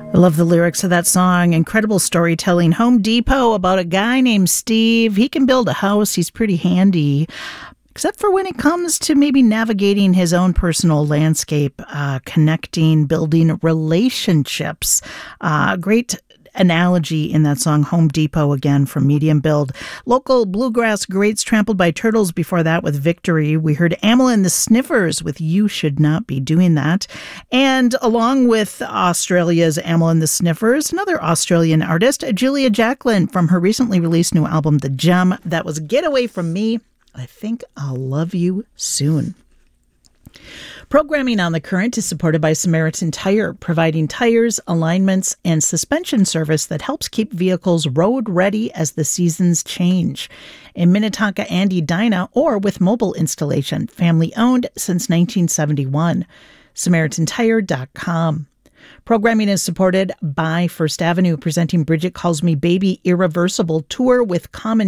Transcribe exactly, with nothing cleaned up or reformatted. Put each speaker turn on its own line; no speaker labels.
I love the lyrics of that song. Incredible storytelling. Home Depot about a guy named Steve. He can build a house. He's pretty handy, except for when it comes to maybe navigating his own personal landscape, uh, connecting, building relationships. Uh, great analogy in that song, Home Depot, again from Medium Build. Local bluegrass greats Trampled by Turtles before that with Victory. We heard Amyl and the Sniffers with You Should Not Be Doing That. And along with Australia's Amyl and the Sniffers, another Australian artist, Julia Jacklin, from her recently released new album, The Gem. That was Get Away From Me. I Think I'll Love You Soon. Programming on The Current is supported by Samaritan Tire, providing tires, alignments, and suspension service that helps keep vehicles road ready as the seasons change. In Minnetonka and Edina, or with mobile installation, family owned since nineteen seventy-one. Samaritan Tire dot com. Programming is supported by First Avenue, presenting Bridget Calls Me Baby Irreversible Tour with Common